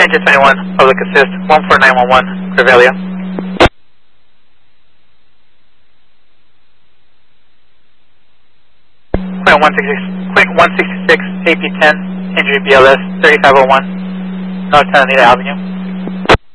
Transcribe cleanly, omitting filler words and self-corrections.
Engine 21, Public Assist, 14911, Corvellia. Point 166, AP10, injury BLS, 3501, North Santa Anita Avenue.